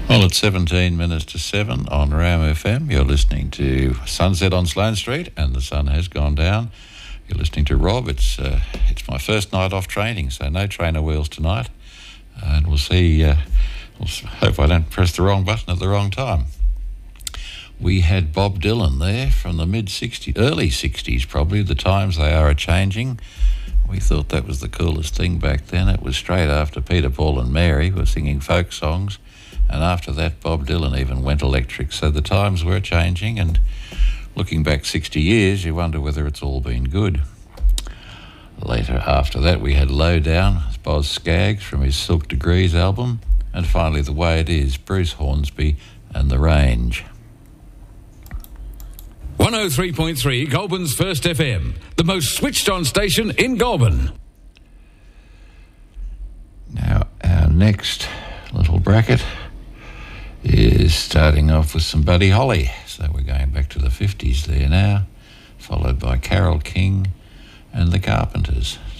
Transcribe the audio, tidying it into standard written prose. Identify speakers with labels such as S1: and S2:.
S1: Well, it's 17 minutes to 7 on Ram FM. You're listening to Sunset on Sloane Street, and the sun has gone down. You're listening to Rob. It's my first night off training, so no trainer wheels tonight. And we'll see. Hope I don't press the wrong button at the wrong time. We had Bob Dylan there from the mid-60s, early 60s probably. The times they are a-changing. We thought that was the coolest thing back then. It was straight after Peter, Paul and Mary were singing folk songs. And after that, Bob Dylan even went electric. So the times were changing, and looking back 60 years, you wonder whether it's all been good. Later after that, we had Lowdown, Boz Scaggs from his Silk Degrees album. And finally, The Way It Is, Bruce Hornsby and The Range.
S2: 103.3 Goulburn's First FM, the most switched-on station in Goulburn.
S1: Now, our next little bracket is starting off with some Buddy Holly. So we're going back to the 50s there now, followed by Carole King and the Carpenters.